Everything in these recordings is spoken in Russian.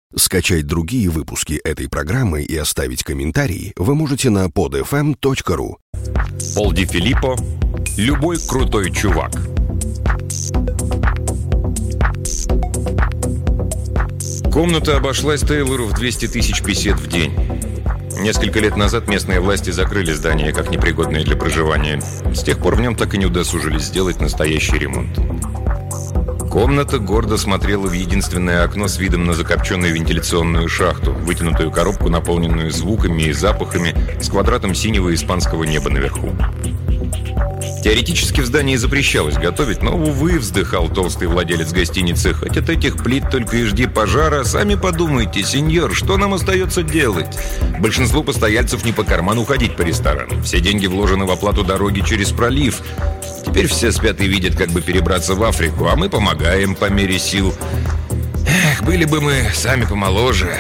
Скачать другие выпуски этой программы и оставить комментарии вы можете на podfm.ru. Пол Ди Филиппо. Любой крутой чувак. Комната обошлась Тейлору в 200 тысяч песет в день. Несколько лет назад местные власти закрыли здание как непригодное для проживания. С тех пор в нем так и не удосужились сделать настоящий ремонт. Комната гордо смотрела в единственное окно с видом на закопченную вентиляционную шахту, вытянутую коробку, наполненную звуками и запахами, с квадратом синего испанского неба наверху. Теоретически в здании запрещалось готовить, но, увы, вздыхал толстый владелец гостиницы. Хоть от этих плит только и жди пожара. Сами подумайте, сеньор, что нам остается делать? Большинству постояльцев не по карману ходить по ресторанам. Все деньги вложены в оплату дороги через пролив. Теперь все спят и видят, как бы перебраться в Африку, а мы помогаем по мере сил. Эх, были бы мы сами помоложе.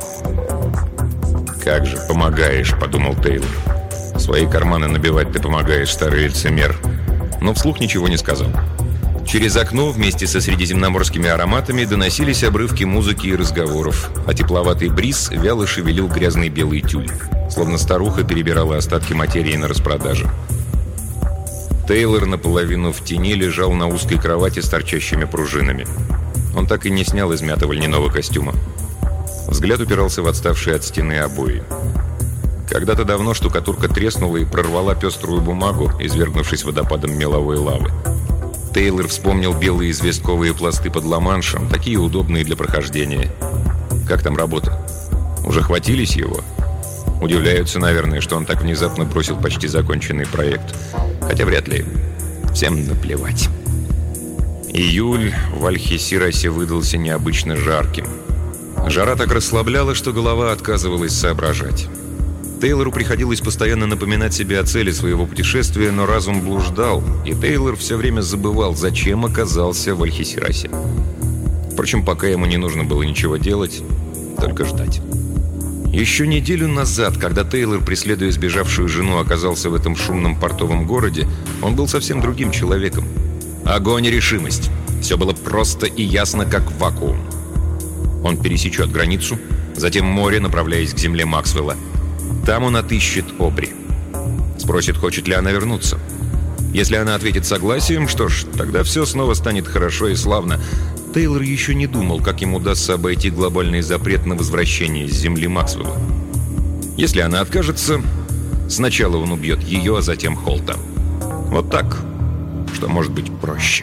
«Как же помогаешь», — подумал Тейлор. «Свои карманы набивать ты помогаешь, старый лицемер». Но вслух ничего не сказал. Через окно вместе со средиземноморскими ароматами доносились обрывки музыки и разговоров, а тепловатый бриз вяло шевелил грязный белый тюль, словно старуха перебирала остатки материи на распродаже. Тейлор наполовину в тени лежал на узкой кровати с торчащими пружинами. Он так и не снял измятого льняного костюма. Взгляд упирался в отставшие от стены обои. Когда-то давно штукатурка треснула и прорвала пеструю бумагу, извергнувшись водопадом меловой лавы. Тейлор вспомнил белые известковые пласты под Ла-Маншем, такие удобные для прохождения. Как там работа? Уже хватились его? Удивляются, наверное, что он так внезапно бросил почти законченный проект. Хотя вряд ли. Всем наплевать. Июль в Альхесирасе выдался необычно жарким. Жара так расслабляла, что голова отказывалась соображать. Тейлору приходилось постоянно напоминать себе о цели своего путешествия, но разум блуждал, и Тейлор все время забывал, зачем оказался в Альхесирасе. Впрочем, пока ему не нужно было ничего делать, только ждать. Еще неделю назад, когда Тейлор, преследуя сбежавшую жену, оказался в этом шумном портовом городе, он был совсем другим человеком. Огонь и решимость. Все было просто и ясно, как вакуум. Он пересечет границу, затем море, направляясь к земле Максвелла. Там он отыщет Обри. Спросит, хочет ли она вернуться. Если она ответит согласием, что ж, тогда все снова станет хорошо и славно. Тейлор еще не думал, как ему удастся обойти глобальный запрет на возвращение с земли Максвелла. Если она откажется, сначала он убьет ее, а затем Холта. Вот так, что может быть проще.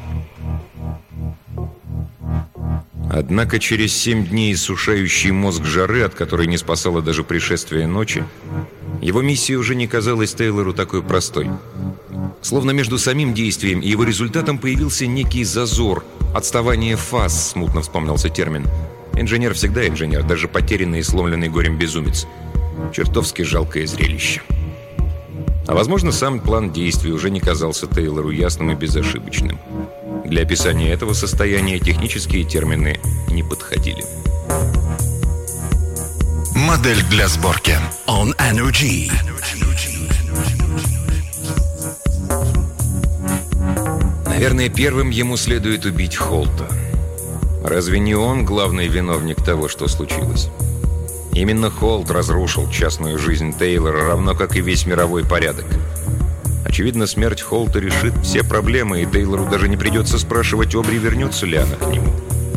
Однако через 7 дней иссушающий мозг жары, от которой не спасало даже пришествие ночи, его миссия уже не казалась Тейлору такой простой. Словно между самим действием и его результатом появился некий зазор, отставание фаз, смутно вспомнился термин. Инженер всегда инженер, даже потерянный и сломленный горем безумец. Чертовски жалкое зрелище. А возможно, сам план действий уже не казался Тейлору ясным и безошибочным. Для описания этого состояния технические термины не подходили. Модель для сборки On Energy. Наверное, первым ему следует убить Холта. Разве не он главный виновник того, что случилось? Именно Холт разрушил частную жизнь Тейлора, равно как и весь мировой порядок. Очевидно, смерть Холта решит все проблемы, и Тейлору даже не придется спрашивать Обри, вернется ли она к нему.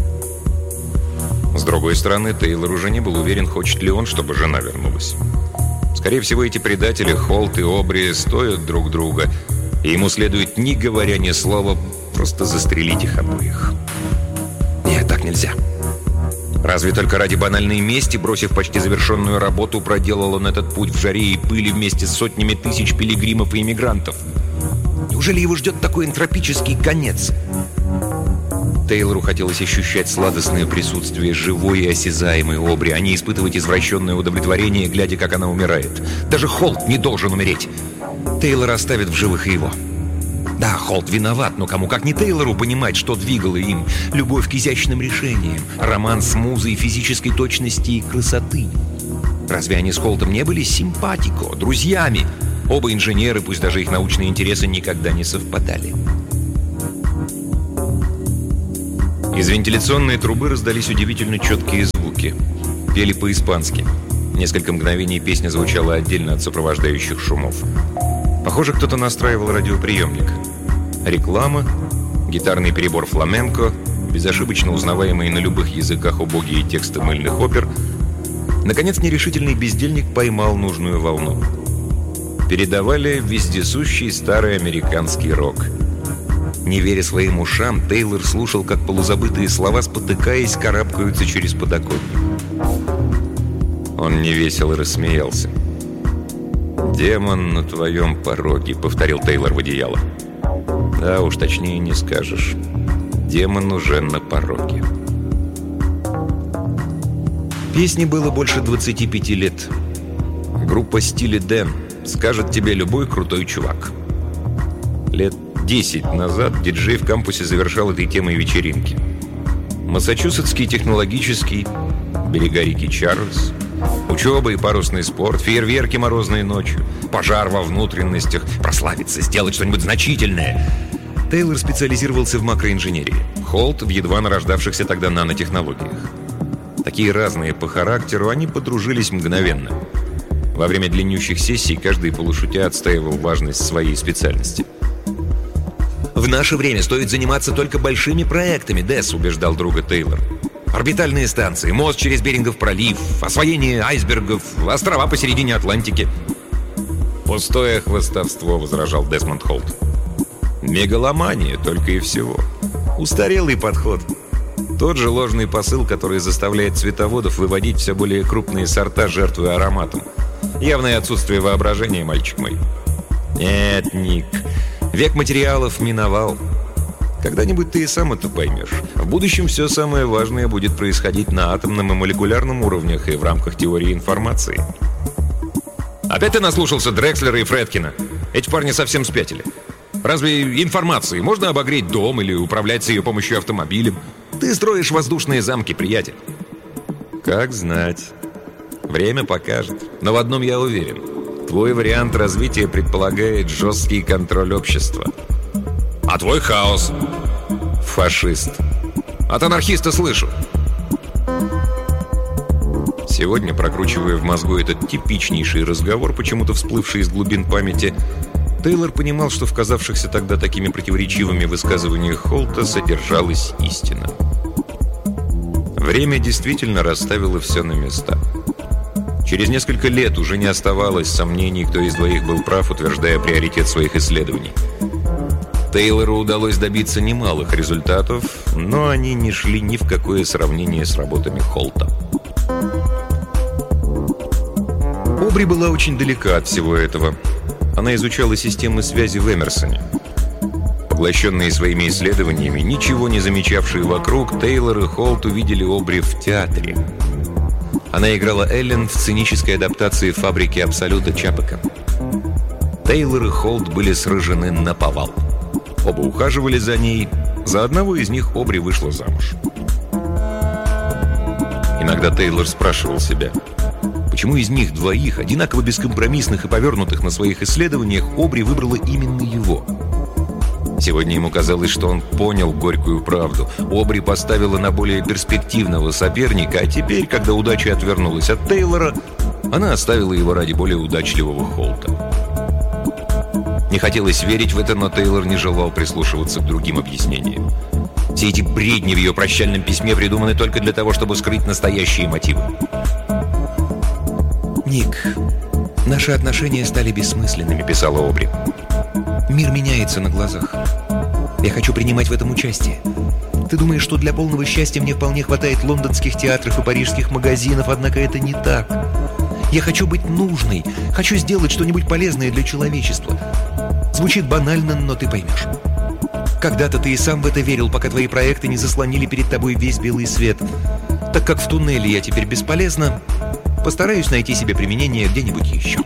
С другой стороны, Тейлор уже не был уверен, хочет ли он, чтобы жена вернулась. Скорее всего, эти предатели, Холт и Обри, стоят друг друга, и ему следует, не говоря ни слова, просто застрелить их обоих. Нет, так нельзя. Разве только ради банальной мести, бросив почти завершенную работу, проделал он этот путь в жаре и пыли вместе с сотнями тысяч пилигримов и иммигрантов? Неужели его ждет такой энтропический конец? Тейлору хотелось ощущать сладостное присутствие живой и осязаемой Обри, а не испытывать извращенное удовлетворение, глядя, как она умирает. Даже Холт не должен умереть. Тейлор оставит в живых и его. Да, Холт виноват, но кому как не Тейлору понимать, что двигало им. Любовь к изящным решениям, роман с музой физической точности и красоты. Разве они с Холтом не были симпатико, друзьями? Оба инженеры, пусть даже их научные интересы никогда не совпадали. Из вентиляционной трубы раздались удивительно четкие звуки. Пели по-испански. Несколько мгновений песня звучала отдельно от сопровождающих шумов. Похоже, кто-то настраивал радиоприемник. Реклама, гитарный перебор фламенко, безошибочно узнаваемые на любых языках убогие тексты мыльных опер. Наконец, нерешительный бездельник поймал нужную волну. Передавали вездесущий старый американский рок. Не веря своим ушам, Тейлор слушал, как полузабытые слова, спотыкаясь, карабкаются через подоконник. Он невесело рассмеялся. «Демон на твоем пороге», — повторил Тейлор в одеяло. «Да уж, точнее не скажешь. Демон уже на пороге». Песне было больше 25 лет. Группа «Стили Дэн» скажет тебе любой крутой чувак. Лет 10 назад диджей в кампусе завершал этой темой вечеринки. Массачусетский технологический, берега реки Чарльз, учеба и парусный спорт, фейерверки морозной ночью, пожар во внутренностях, прославиться, сделать что-нибудь значительное. Тейлор специализировался в макроинженерии, Холт в едва нарождавшихся тогда нанотехнологиях. Такие разные по характеру, они подружились мгновенно. Во время длиннющих сессий каждый полушутя отстаивал важность своей специальности. «В наше время стоит заниматься только большими проектами, Дэс», — убеждал друга Тейлор. «Орбитальные станции, мост через Берингов пролив, освоение айсбергов, острова посередине Атлантики». «Пустое хвастовство», — возражал Десмонд Холт. «Мегаломания только и всего. Устарелый подход. Тот же ложный посыл, который заставляет цветоводов выводить все более крупные сорта, жертвуя ароматом. Явное отсутствие воображения, мальчик мой». «Нет, Ник, век материалов миновал. Когда-нибудь ты и сам это поймешь. В будущем все самое важное будет происходить на атомном и молекулярном уровнях и в рамках теории информации». «Опять ты наслушался Дрекслера и Фредкина? Эти парни совсем спятили. Разве информацией можно обогреть дом или управлять с ее помощью автомобилем? Ты строишь воздушные замки, приятель». «Как знать. Время покажет. Но в одном я уверен. Твой вариант развития предполагает жесткий контроль общества». «А твой хаос?» «Фашист». «От анархиста слышу». Сегодня, прокручивая в мозгу этот типичнейший разговор, почему-то всплывший из глубин памяти, Тейлор понимал, что в казавшихся тогда такими противоречивыми высказываниях Холта содержалась истина. Время действительно расставило все на места. Через несколько лет уже не оставалось сомнений, кто из двоих был прав, утверждая приоритет своих исследований. Тейлору удалось добиться немалых результатов, но они не шли ни в какое сравнение с работами Холта. Обри была очень далека от всего этого. Она изучала системы связи в Эмерсоне. Поглощенные своими исследованиями, ничего не замечавшие вокруг, Тейлор и Холт увидели Обри в театре. Она играла Эллен в сценической адаптации «Фабрики Абсолюта» Чапека. Тейлор и Холт были сражены наповал. Оба ухаживали за ней. За одного из них Обри вышла замуж. Иногда Тейлор спрашивал себя, почему из них двоих, одинаково бескомпромиссных и повернутых на своих исследованиях, Обри выбрала именно его. Сегодня ему казалось, что он понял горькую правду. Обри поставила на более перспективного соперника, а теперь, когда удача отвернулась от Тейлора, она оставила его ради более удачливого Холта. Не хотелось верить в это, но Тейлор не желал прислушиваться к другим объяснениям. Все эти бредни в ее прощальном письме придуманы только для того, чтобы скрыть настоящие мотивы. «Ник, наши отношения стали бессмысленными», — писала Обри. «Мир меняется на глазах. Я хочу принимать в этом участие. Ты думаешь, что для полного счастья мне вполне хватает лондонских театров и парижских магазинов, однако это не так. Я хочу быть нужной, хочу сделать что-нибудь полезное для человечества. Звучит банально, но ты поймешь. Когда-то ты и сам в это верил, пока твои проекты не заслонили перед тобой весь белый свет. Так как в туннеле я теперь бесполезна, постараюсь найти себе применение где-нибудь еще».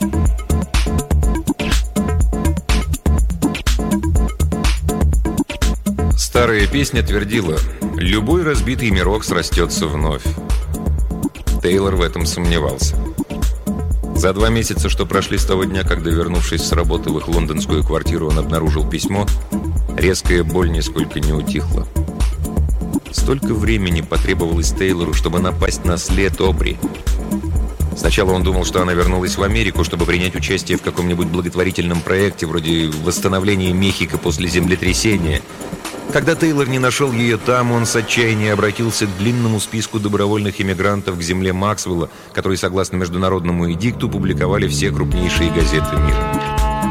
Старая песня твердила: «Любой разбитый мирок срастется вновь». Тейлор в этом сомневался. За 2 месяца, что прошли с того дня, когда, вернувшись с работы в их лондонскую квартиру, он обнаружил письмо, резкая боль нисколько не утихла. Столько времени потребовалось Тейлору, чтобы напасть на след Обри. Сначала он думал, что она вернулась в Америку, чтобы принять участие в каком-нибудь благотворительном проекте, вроде восстановления Мехико после землетрясения. Когда Тейлор не нашел ее там, он с отчаянием обратился к длинному списку добровольных иммигрантов к земле Максвелла, которые, согласно международному эдикту, публиковали все крупнейшие газеты мира.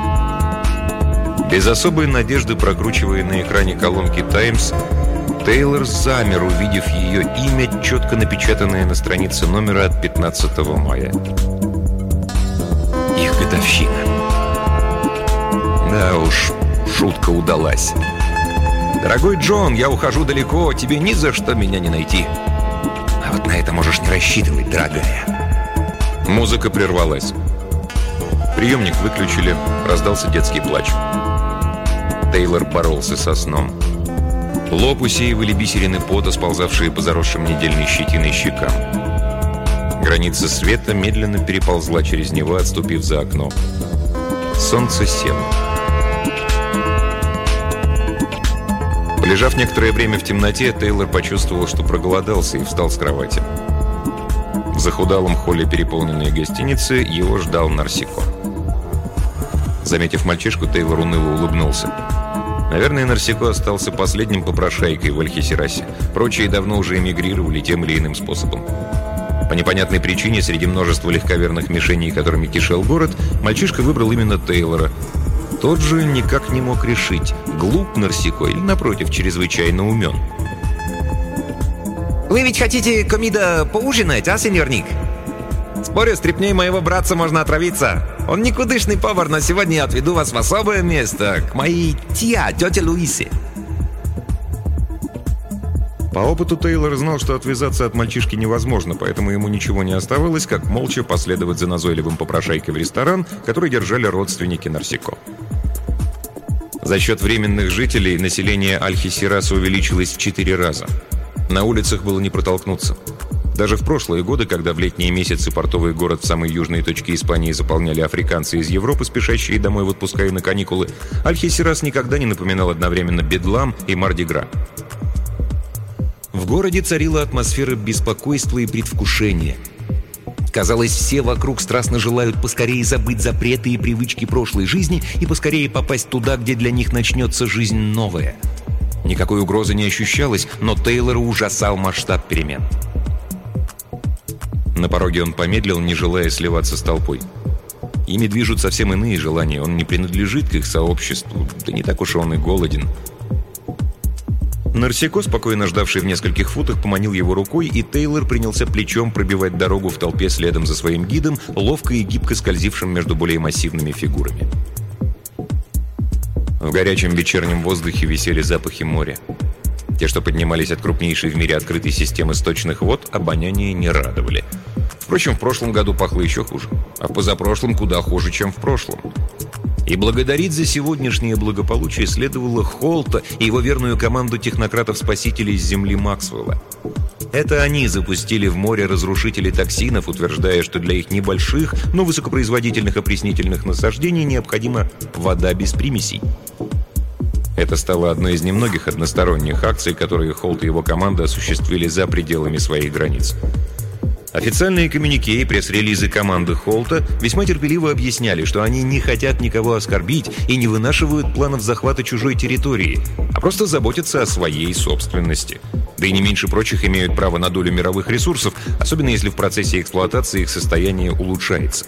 Без особой надежды, прокручивая на экране колонки «Таймс», Тейлор замер, увидев ее имя, четко напечатанное на странице номера от 15 мая. Их годовщина. Да уж, шутка удалась. «Дорогой Джон, я ухожу далеко, тебе ни за что меня не найти». «А вот на это можешь не рассчитывать, дорогая». Музыка прервалась. Приемник выключили, раздался детский плач. Тейлор боролся со сном. Лоб усеивали бисерины пота, сползавшие по заросшим недельной щетиной щекам. Граница света медленно переползла через него, отступив за окно. Солнце село. Полежав некоторое время в темноте, Тейлор почувствовал, что проголодался, и встал с кровати. В захудалом холле переполненной гостиницы его ждал Нарсико. Заметив мальчишку, Тейлор уныло улыбнулся. Наверное, Нарсико остался последним попрошайкой в Альхисирасе. Прочие давно уже эмигрировали тем или иным способом. По непонятной причине, среди множества легковерных мишеней, которыми кишел город, мальчишка выбрал именно Тейлора. Тот же никак не мог решить, глуп Нарсико или, напротив, чрезвычайно умен. «Вы ведь хотите, комида, поужинать, а, сеньор Ник? Спорю, стряпней моего братца можно отравиться. Он никудышный повар, но сегодня я отведу вас в особое место, к моей тете Луисе». По опыту Тейлор знал, что отвязаться от мальчишки невозможно, поэтому ему ничего не оставалось, как молча последовать за назойливым попрошайкой в ресторан, который держали родственники Нарсико. За счет временных жителей население Альхисираса увеличилось в 4 раза. На улицах было не протолкнуться. Даже в прошлые годы, когда в летние месяцы портовый город в самой южной точке Испании заполняли африканцы из Европы, спешащие домой в отпуска и на каникулы, Альхисирас никогда не напоминал одновременно бедлам и Марди-Гра. В городе царила атмосфера беспокойства и предвкушения. Казалось, все вокруг страстно желают поскорее забыть запреты и привычки прошлой жизни и поскорее попасть туда, где для них начнется жизнь новая. Никакой угрозы не ощущалось, но Тейлора ужасал масштаб перемен. На пороге он помедлил, не желая сливаться с толпой. Ими движут совсем иные желания, он не принадлежит к их сообществу, да не так уж он и голоден. Нарсико, спокойно ждавший в нескольких футах, поманил его рукой, и Тейлор принялся плечом пробивать дорогу в толпе следом за своим гидом, ловко и гибко скользившим между более массивными фигурами. В горячем вечернем воздухе висели запахи моря. Те, что поднимались от крупнейшей в мире открытой системы сточных вод, обоняние не радовали. Впрочем, в прошлом году пахло еще хуже, а в позапрошлом куда хуже, чем в прошлом. И благодарить за сегодняшнее благополучие следовало Холта и его верную команду технократов-спасителей с земли Максвелла. Это они запустили в море разрушители токсинов, утверждая, что для их небольших, но высокопроизводительных опреснительных насаждений необходима вода без примесей. Это стало одной из немногих односторонних акций, которые Холт и его команда осуществили за пределами своих границ. Официальные коммюнике и пресс-релизы команды Холта весьма терпеливо объясняли, что они не хотят никого оскорбить и не вынашивают планов захвата чужой территории, а просто заботятся о своей собственности. Да и не меньше прочих имеют право на долю мировых ресурсов, особенно если в процессе эксплуатации их состояние улучшается.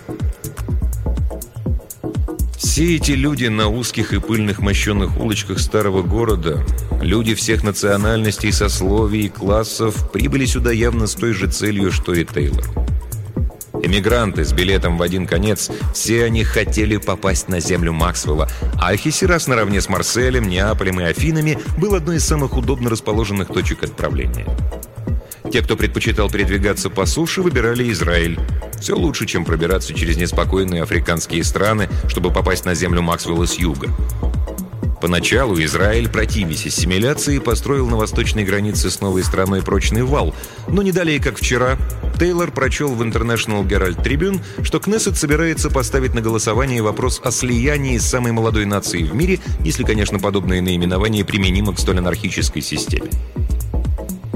Все эти люди на узких и пыльных мощенных улочках старого города, люди всех национальностей, сословий и классов, прибыли сюда явно с той же целью, что и Тейлор. Эмигранты с билетом в один конец, все они хотели попасть на землю Максвелла, а Альхисирас наравне с Марселем, Неаполем и Афинами был одной из самых удобно расположенных точек отправления. Те, кто предпочитал передвигаться по суше, выбирали Израиль. Все лучше, чем пробираться через неспокойные африканские страны, чтобы попасть на землю Максвелла с юга. Поначалу Израиль, противясь ассимиляции, построил на восточной границе с новой страной прочный вал, но не далее, как вчера, Тейлор прочел в International Herald Tribune, что Кнессет собирается поставить на голосование вопрос о слиянии с самой молодой нацией в мире, если, конечно, подобное наименование применимо к столь анархической системе.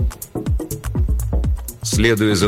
следуя за